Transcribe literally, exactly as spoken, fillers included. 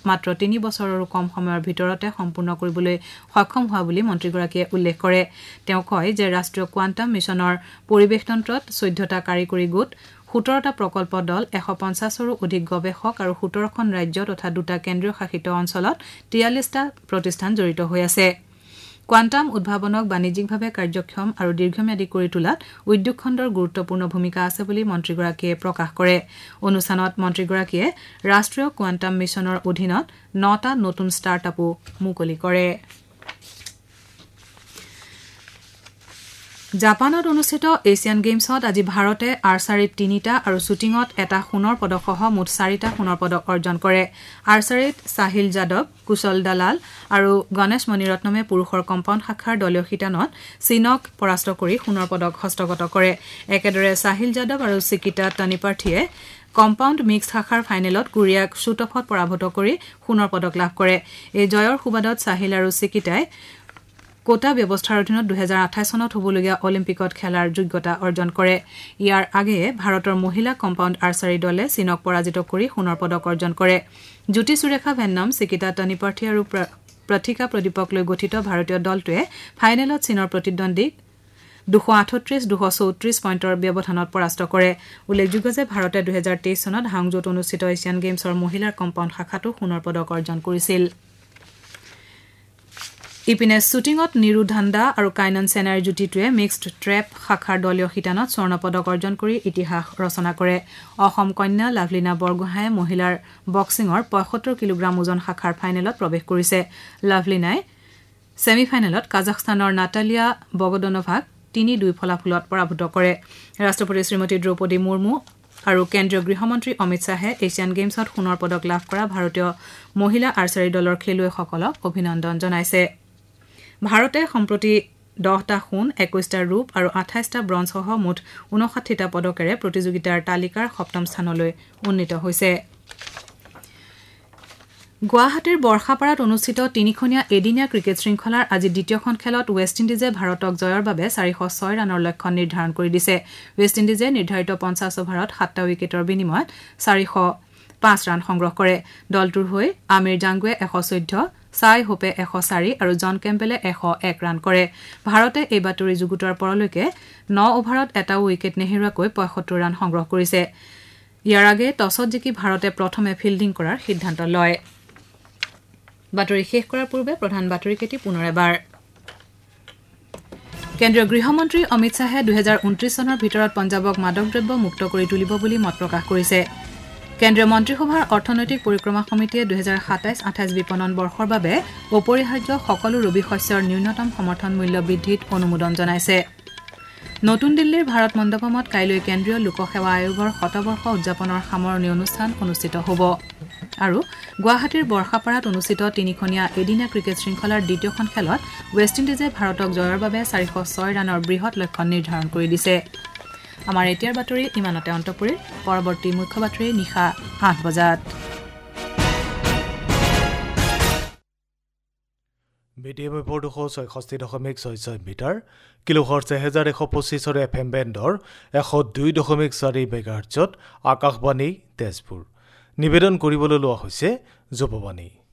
মাত্ৰ তিনি বছৰৰো কম সময়ৰ ভিতৰতে সম্পূৰ্ণ কৰিবলৈ সক্ষম হোৱা বুলি মন্ত্ৰীগৰাকীয়ে উল্লেখ কৰে তেওঁ কয় যে ৰাষ্ট্ৰীয় কোৱান্টাম মিছনৰ পৰিৱেশ তন্ত্ৰত চৈধ্যটা কাৰিকৰী গোট সোতৰটা প্ৰকল্প দল এশ পঞ্চাছৰো অধিক গৱেষক আৰু সোতৰখন ৰাজ্য তথা দুটা কেন্দ্ৰীয় শাসিত অঞ্চলত তিয়াল্লিছটা প্ৰতিষ্ঠান জড়িত হৈ আছে কোৱান্টাম উদ্ভাৱনক বাণিজ্যিকভাৱে কাৰ্যক্ষম আৰু দীৰ্ঘম্যাদী কৰি তোলাত উদ্যোগ খণ্ডৰ গুৰুত্বপূৰ্ণ ভূমিকা আছে বুলি মন্ত্ৰীগৰাকীয়ে প্ৰকাশ কৰে অনুষ্ঠানত মন্ত্ৰীগৰাকীয়ে ৰাষ্ট্ৰীয় কোৱান্টাম মিছনৰ অধীনত নটা নতুন ষ্টাৰ্টআপো মুকলি কৰে জাপানত অনুষ্ঠিত এছিয়ান গেমছত আজি ভাৰতে আৰ্চাৰীত তিনিটা আৰু শ্বুটিঙত এটা সোণৰ পদকসহ মুঠ চাৰিটা সোণৰ পদক অৰ্জন কৰে আৰ্চাৰীত সাহিল যাদৱ কুশল দালাল আৰু গণেশ মণিৰত্নমে পুৰুষৰ কম্পাউণ্ড শাখাৰ দলীয় শিতানত চীনক পৰাস্ত কৰি সোণৰ পদক হস্তগত কৰে একেদৰে সাহিল যাদৱ আৰু চিকিতা তনিপাৰ্থীয়ে কম্পাউণ্ড মিক্স শাখাৰ ফাইনেলত কোৰিয়াক শ্বুট অফত পৰাভূত কৰি সোণৰ পদক লাভ কৰে এই জয়ৰ সুবাদত সাহিল আৰু চিকিতাই কোটা ব্যৱস্থাৰ অধীনত দুহেজাৰ আঠাইছ চনত হ'বলগীয়া অলিম্পিকত খেলাৰ যোগ্যতা অৰ্জন কৰে ইয়াৰ আগেয়ে ভাৰতৰ মহিলা কম্পাউণ্ড আৰ্চাৰী দলে চীনক পৰাজিত কৰি সোণৰ পদক অৰ্জন কৰে জ্যোতি সুৰেখা ভেন্নম চিকিতা তনিপাৰ্থী আৰু প্ৰথিকা প্ৰদীপক লৈ গঠিত ভাৰতীয় দলটোৱে ফাইনেলত চীনৰ প্ৰতিদ্বন্দ্বীক দুশ আঠত্ৰিশ দুশ চৌত্ৰিশ পইণ্টৰ ব্যৱধানত পৰাস্ত কৰে উল্লেখযোগ্য যে ভাৰতে দুহেজাৰ তেইছ চনত হাংজোত অনুষ্ঠিত এছিয়ান গেমছৰ মহিলাৰ কম্পাউণ্ড শাখাতো সোণৰ পদক অৰ্জন কৰিছিল ইপিনে শ্বুটিঙত নিৰু ধান্দা আৰু কাইনন সেনাৰ যুটিটোৱে মিক্সড ট্ৰেপ শাখাৰ দলীয় শিতানত স্বৰ্ণ পদক অৰ্জন কৰি ইতিহাস ৰচনা কৰে অসম কন্যা লাভলীনা বৰগোহাঁয়ে মহিলাৰ বক্সিঙৰ পঁয়সত্তৰ কিলোগ্ৰাম ওজন শাখাৰ ফাইনেলত প্ৰৱেশ কৰিছে লাভলীনাই ছেমিফাইনেলত কাজাখস্তানৰ নাটালিয়া বগদনভাক তিনি দুই ফলাফলত পৰাভূত কৰে ৰাষ্ট্ৰপতি শ্ৰীমতী দ্ৰৌপদী মুৰ্মু আৰু কেন্দ্ৰীয় গৃহমন্ত্ৰী অমিত শাহে এছিয়ান গেমছত সোণৰ পদক লাভ কৰা ভাৰতীয় মহিলা আৰ্চাৰী দলৰ খেলুৱৈসকলক অভিনন্দন জনাইছে ভাৰতে সম্প্ৰতি দহটা সোণ একৈশটা ৰূপ আৰু আঠাইছটা ব্ৰঞ্জসহ মুঠ ঊনষাঠিটা পদকেৰে প্ৰতিযোগিতাৰ তালিকাৰ সপ্তম স্থানলৈ উন্নীত হৈছে গুৱাহাটীৰ বৰ্ষাপাৰাত অনুষ্ঠিত তিনিখনীয়া এদিনীয়া ক্ৰিকেট শৃংখলাৰ আজি দ্বিতীয়খন খেলত ৱেষ্ট ইণ্ডিজে ভাৰতক জয়ৰ বাবে চাৰিশ ছয় ৰানৰ লক্ষ্য নিৰ্ধাৰণ কৰি দিছে ৱেষ্ট ইণ্ডিজে নিৰ্ধাৰিত পঞ্চাছ অভাৰত সাতটা উইকেটৰ বিনিময়ত চাৰিশ পাঁচ ৰান সংগ্ৰহ কৰে দলটোৰ হৈ আমিৰ জাংগুৱে এশ চৈধ্য সাই হোপে এশ চাৰি আৰু জন কেম্পেলে এশ এক ৰান কৰে ভাৰতে এই বাতৰি যুগুতোৱাৰ পৰলৈকে ন অভাৰত এটা উইকেট নেহেৰুৱাকৈ পঁয়সত্তৰ ৰান সংগ্ৰহ কৰিছে ইয়াৰ আগে টছত জিকি ভাৰতে প্ৰথমে ফিল্ডিং কৰাৰ সিদ্ধান্ত লয় বাতৰি শেষ কৰাৰ পূৰ্বে প্ৰধান বাতৰিকেটি পুনৰ এবাৰ কেন্দ্ৰীয় গৃহমন্ত্ৰী অমিত শাহে দুহেজাৰ ঊনত্ৰিশ চনৰ ভিতৰত পঞ্জাৱক মাদক দ্ৰব্য মুক্ত কৰি তুলিব বুলি মত প্ৰকাশ কৰিছে কেন্দ্ৰীয় মন্ত্ৰীসভাৰ অৰ্থনৈতিক পৰিক্ৰমা সমিতিয়ে দুহেজাৰ সাতাইছ আঠাইছ বিপণন বৰ্ষৰ বাবে অপৰিহাৰ্য সকলো ৰবি শস্যৰ ন্যূনতম সমৰ্থন মূল্য বৃদ্ধিত অনুমোদন জনাইছে নতুন দিল্লীৰ ভাৰত মণ্ডপমত কাইলৈ কেন্দ্ৰীয় লোকসেৱা আয়োগৰ শতবৰ্ষ উদযাপনৰ সামৰণি অনুষ্ঠান অনুষ্ঠিত হ'ব আৰু গুৱাহাটীৰ বৰ্ষাপাৰাত অনুষ্ঠিত তিনিখনীয়া এদিনীয়া ক্ৰিকেট শৃংখলাৰ দ্বিতীয়খন খেলত ৱেষ্ট ইণ্ডিজে ভাৰতক জয়ৰ বাবে চাৰিশ ছয় ৰানৰ বৃহৎ লক্ষ্য নিৰ্ধাৰণ কৰি দিছে আমাৰ এতিয়াৰ বাতৰি ইমানতে অন্ত পৰিল পৰৱৰ্তী মুখ্য বাতৰি নিশা আঠ বজাত মিডিয়াম ৱেভৰ দুশ ছয়ষষ্ঠি দশমিক ছয় ছয় মিটাৰ কিলোহাৰ্টজ এহেজাৰ এশ পঁচিছৰ এফ এম বেণ্ডৰ এশ দুই দশমিক চাৰি মেগাহাৰ্টজত আকাশবাণী তেজপুৰ নিবেদন কৰিবলৈ লোৱা হৈছে যুৱবাণী